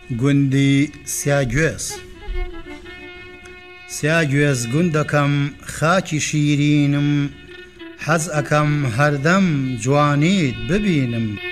گوندی سیاگوێز سیاگوێز گوندەکەم خاکی شیرینم، حەز ئەکەم هەردەم جوانیت ببینم.